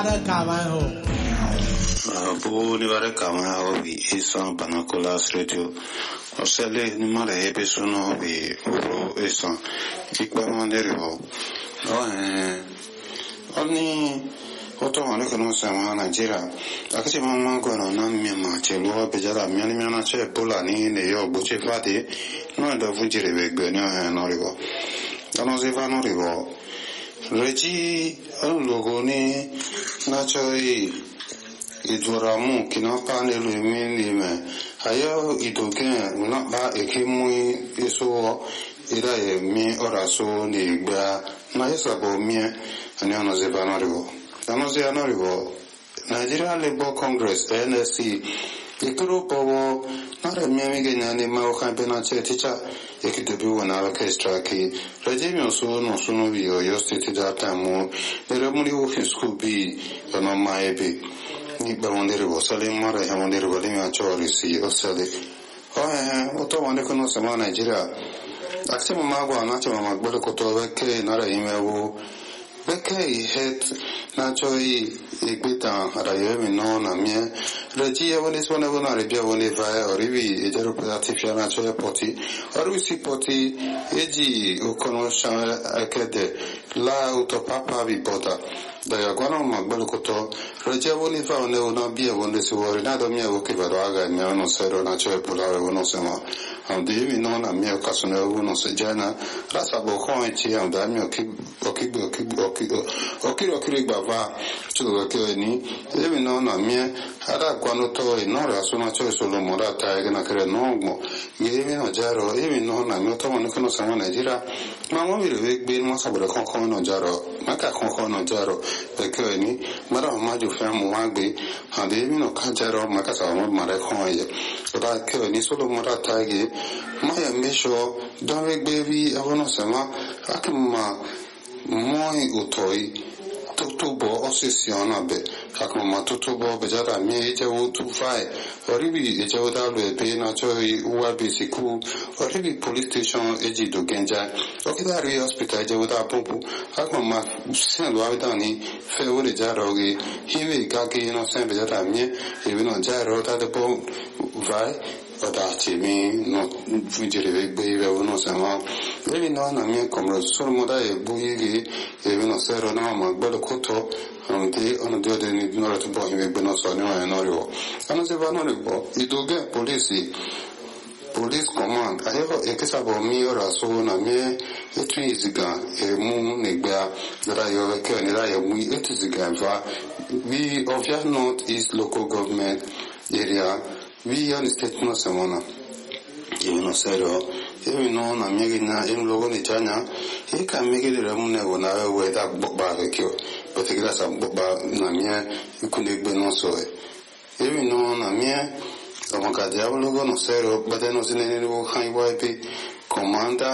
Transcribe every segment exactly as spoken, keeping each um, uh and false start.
Abu Nivare Kama Hobby is on Panacolas Radio. Or Sally Nimara Episode Hobby Uro is on Ikbamanderiho. Only Otto Hanakono Nigeria. Actually, Mamma Gorona Mima Chelo Pejala Miana Che Polani, the Yo Buchefati, no the Fujiri Benio and Origo. Donozivano Rigo. Regi Logoni Nachoi Iduramu Kinapa Nelumini me Hayo Idoken Napa Ekimui Iso Ida mi oraso ni gba na yesabo mi ani ono ze banorigo ono ze anorigo Nigeria Labour Congress N S C ikuru powo na re mi mi genya ni ma o campaign che ticha ekidebi wona orchestra ki regime so no so no bi o state data mo ere muri o school bi no mai bi ni ba wondere go sale mare ha wondere go mi a chori si o sale o eh o to wonde kono sama Nigeria Aximo Magua, Nacho Magbokoto, Veke, Nara Imewu, Veke, Het, Nacho, Equita, Rayemi, non, Amia, Regia, when is one of Arabia, when if I or Rivi, Eteropatia, Nacho Poti, or we see Poti, Egi, Ukonosha, Akede, La Utopapa, Vipota. Diagonal Magbokoto, Regia Bonifa, no, not be a one this war, another Mia Ukivaraga, Miano Sero, Nacho Polar, Unosema. And the even known a mere Casano Unos Jana, Rasabo Hoichi, and Damio Okibo Okiro Bava, to the Kilini, even known a mere Hada Quanoto, Nora, Sonacho Solomora, Tiagana Nomo, giving a jaro, even known a Motomono Sama Nigeria, Mamma will be Masabra Concono Jaro, Maka Concono Jaro, the Kilini, Mara Maju Fam Wagbi, and even no Kajaro, Macasa, Maracoya, but Kilini Solomora Tagi. Maya Misho, David Baby, Avonosama, Akama, Moi Utoi, Tutubo, Ossisiona, Akama Tutubo, Bejata, Meja to five, or Ribi, Ejoda, Pena Choi, Uabisiku, or Ribi police station, Eji to Genja, Okidari Hospital, Joda Popu, Akama, San Wavitani, Fewuri Jarogi, Hivi Gaki, no San Bejata, me, even on Jaro, that the boat, Vai. Odachi mi no fujire be uno sama levi no na mi komro solo moda e buigi e no sero na ma gbolo koto anti ono dio de ni no to bo hime be no so ni wa no riwo ano se va no riwo idoge police police command ayo e kesa bo mi ora so na mi e twiziga e mu ne gba dara yo ke ni ra ye mu e twiziga va we of your north east local government area we are the state no semana you know sero even no na megina in logo ni chanya e ka megile ra munne go na we da ba ke kyo but e grasa ba na mia kunde gbe no so even no na mia o ma ka dia logo no sero but no sine ni go kan Y P commander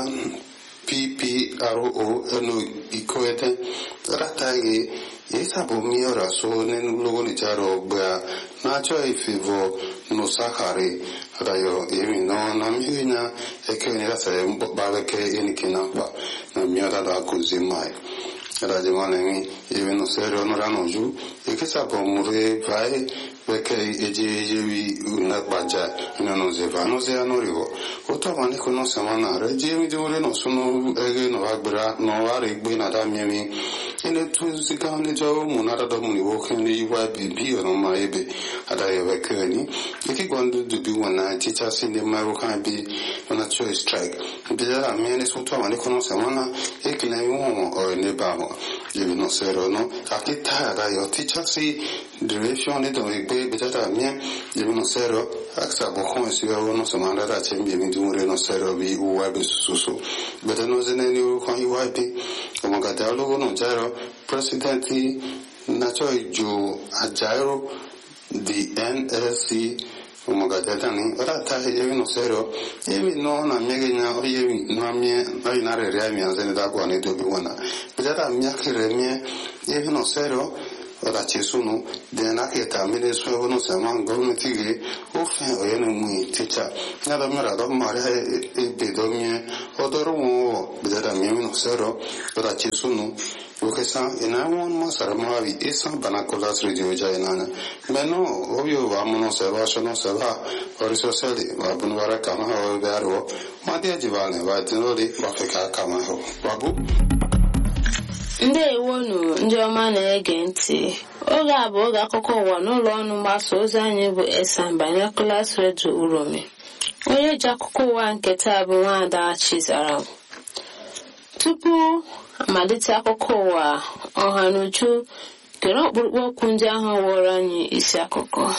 P P R O no ikoete ratage esa bo mi ora so ne logo ni charo ba na cho e fivo no sakare rayo emi no na mi na e ke ni rasa ba ke eni kinapa na mi ora da kuzimai raje mane mi emi no sero no rano ju e ke sa bo mure vai perché eji eji una bagia no no se va no se anorivo oto mane kono samana reje mi dole no sono ege no agbra no are gbe na da mi mi ene tu sika ne jo mu na da do mu ni wo ken ni wa bi bi no ma ebe ada ye be keni iki gondo du bi wana teacher sin de ma ro kan bi wana cho strike bi da mi ne so to mane kono samana e kina yo o ne ba mo ye no sero no akita da yo teacher si direction ne do be be da mi ye no sero aksa bo kon si wa no samana da chembe mi du re no sero bi u wa be susu be da no zene ni ko yi wa bi como ka da logo no jaro presidenti nacho ju ajairo di N S C como ka da ni ora ta ye no sero e no na megenya o ye no mi ai na re re mi azene da ko ne do bi wana be da mi akere mi ye no sero ora ci sono dena che ta mi ne so no se man government che o fe o ye no mu teacher na da mara da mare e be do mi o do ro mo be da mi no sero ora ci sono Ukesa ina won mo saramawi isa banakolas radio jainana meno obio vamono seva shono seva oriso seli va bunwara kama ho baro madia jivane va tinori wafeka kama ho babu ndewonu ndị ọma na-ege ntị oge a bụ oge akụkọ ụwa n'ụlọ ọrụ mgbasa ozi anyị bụ Esan Binoculars Radio Uromi. Onye ji akụkọ ụwa nke taa bụ Nwaada Chizara. Tupu amalite akụkọ ụwa, ọhanuju kere ọkpụrụkpụ okwu ndị ahụ wụrụ anyị isi akụkọ.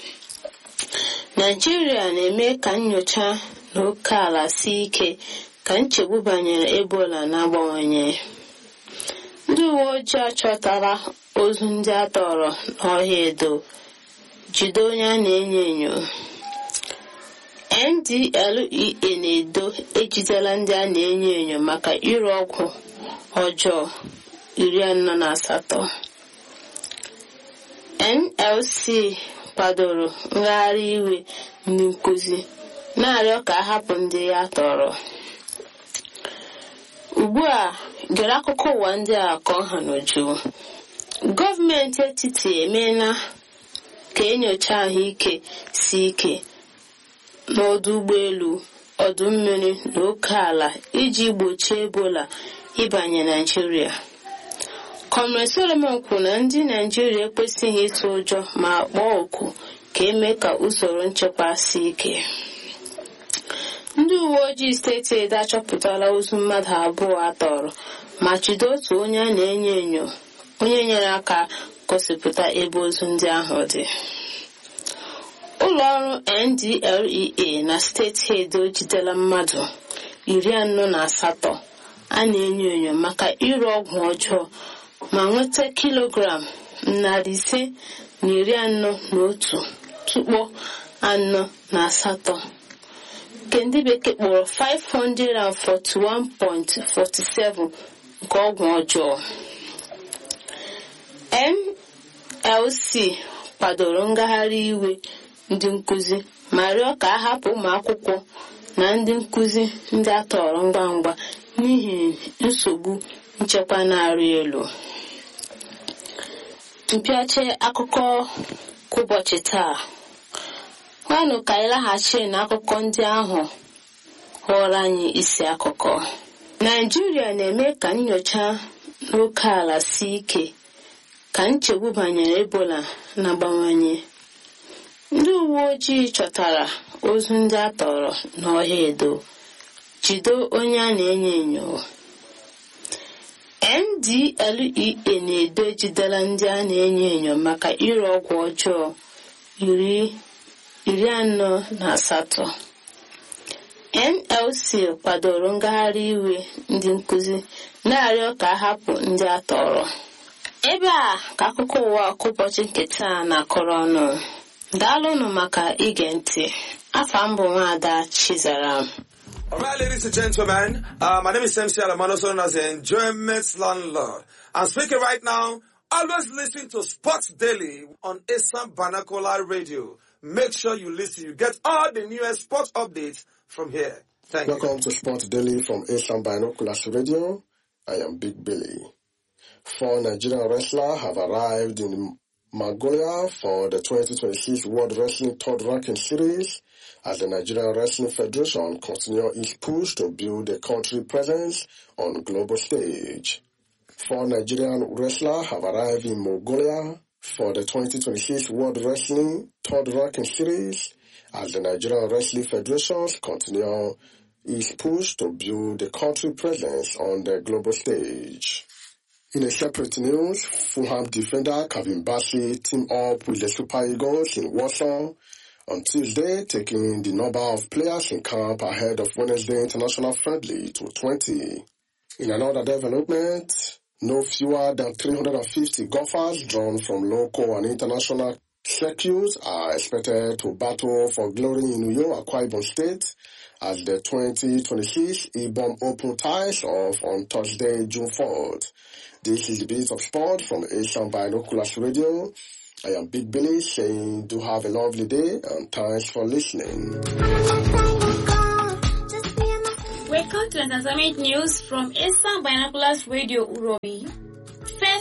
Naijiria na-eme ka nnyocha n'oke ala sie ike ka nchegbu banyere Ebola na-abawanye. Ndị uwe ojii achọtara ozu ndị a tọrọ n'ọhịa Edo, jide onye a na-enyo enyo. N D L E A na-edo ejidela ndị a na-enyo enyo maka ire ọgwụ ọjọọ iri anọ na asatọ. N L C kwadoro ngagharị iwe ndị nkuzi na-arịọ ka a hapụ ndị ya tọrọ. Ugbu a gere akụkọ ụwa ndị a ka ọha n'uju. Gọọmenti etiti emeela ka enyocha ahụike si ike n'ọdụ ụgbọelu, ọdụ mmiri na oke ala iji gbochie Ebola ịbanye Naịjirịa. Comrade Solomon kwuru na ndị Naịjirịa ekwesịghị ịtụ ụjọ ma kpọọ oku ka eme ka usoro nchekwa si ike. Ndị uwe ojii steeti Edo achọpụtala ozu mmadụ abụọ atọrọ ma jide otu onye a na-enyo enyo onye nyere aka gosipụta ebe ozu ndị ahụ dị. Ụlọọrụ N D L E A na steeti Edo jidela mmadụ iri anọ na asatọ a na-enyo enyo maka ire ọgwụ ọjọọ ma nweta kilogram narị ise na iri anọ na otu tukpo anọ na asatọ nke ndị bekee kpọrọ five hundred forty-one point four seven nke ọgwụ ọjọọ. N L C kwadoro ngagharị iwe ndị nkuzi ma rịọ ka a hapụ ụmụ akwụkwọ na ndị nkuzi ndị a tọrọ ngwa ngwa n'ihi nsogbu nchekwa na-arị elu. Mpịache akụkọ ụbọchị taa. Kwanụ ka anyị laghachi n'akụkọ ndị ahụ ghọrọ anyị isi akụkọ. Naijiria na-eme ka nnyocha n'oke ala sie ike ka nchegbu banyere Ebola na-abawanye. Ndị uwe ojii chọtara ozu ndị a tọrọ n'ọhịa Edo, jide onye a na-enyo enyo. N D L E A na-edo ejidela ndị a na-enyo enyo maka ire ọgwụ ọjọọ iri iri anọ na asatọ. N L C kwadoro ngagharị iwe ndị nkuzi na-arịọ ka a hapụ ndị a tọrọ. Ebe a ka akụkọ ụwa ụbọchị nke taa na-akọrọ ọnụ. Daalụnụ maka ige ntị. Afa m bụ Nwaada Chizara. All right, ladies and gentlemen, uh, my name is M C Alamano, also known as the Enjoyment Landlord. I'm speaking right now. Always listen to Sports Daily on Esan Binocular Radio. Make sure you listen. You get all the newest sports updates from here. Thank Welcome you. Welcome to Sports Daily from Esan Binoculars Radio. I am Big Billy. Four Nigerian wrestlers have arrived in Mongolia for the twenty twenty-six World Wrestling Third Ranking Series as the Nigerian Wrestling Federation continues its push to build a country presence on the global stage. Four Nigerian wrestlers have arrived in Mongolia for the twenty twenty-six World Wrestling Third Ranking Series as the Nigerian Wrestling Federation continues its push to build a country presence on the global stage. In a separate news, Fulham defender Kevin Bassey teamed up with the Super Eagles in Warsaw on Tuesday, taking the number of players in camp ahead of Wednesday international friendly to twenty. In another development, no fewer than three hundred fifty golfers drawn from local and international circuits are expected to battle for glory in Uyo, Akwa Ibom State as the twenty twenty-six Ibom Open ties off on Thursday, June fourth. This is the Beat of Sport from Esan Binoculars Radio. I am Big Billy saying do have a lovely day and thanks for listening. Welcome to Entertainment News from Esan Binoculars Radio Uromi.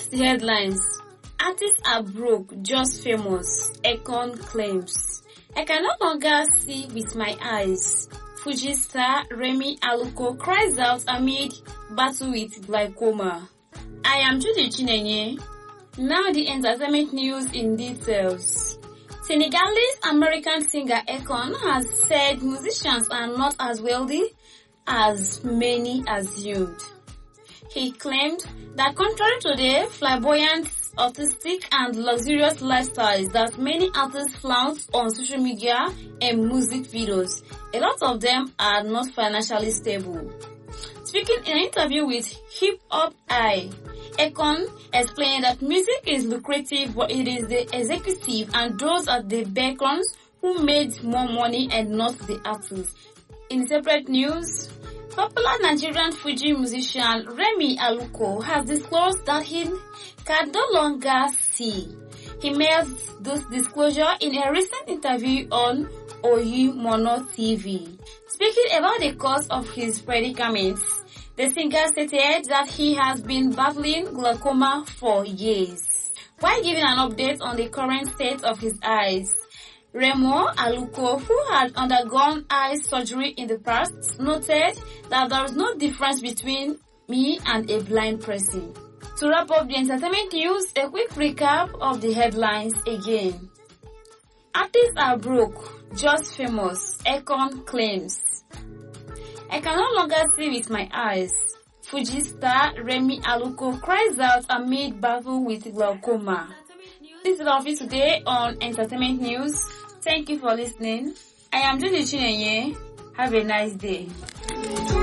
First, the headlines. Artists are broke, just famous. Akon claims. I can no longer see with my eyes. Fuji star Remi Aluko cries out amid battle with glaucoma. I am Judy Chinenye. Now the entertainment news in details. Senegalese American singer Akon has said musicians are not as wealthy as many assumed. He claimed that contrary to the flamboyant, artistic and luxurious lifestyles that many artists flaunt on social media and music videos, a lot of them are not financially stable. Speaking in an interview with Hip Hop Eye, Akon explained that music is lucrative, but it is the executive and those at the backgrounds who made more money and not the artists. In separate news, popular Nigerian Fuji musician Remi Aluko has disclosed that he can no longer see. He made this disclosure in a recent interview on Oyi Mono T V. Speaking about the cause of his predicament, the singer stated that he has been battling glaucoma for years. While giving an update on the current state of his eyes, Remo Aluko, who had undergone eye surgery in the past, noted that there is no difference between me and a blind person. To wrap up the entertainment news, a quick recap of the headlines again. Artists are broke, just famous. Akon claims. I can no longer see with my eyes. Fuji star Remi Aluko cries out amid battle with glaucoma. This is all of it today on Entertainment News. Thank you for listening. I am Judy Chinenye. Have a nice day.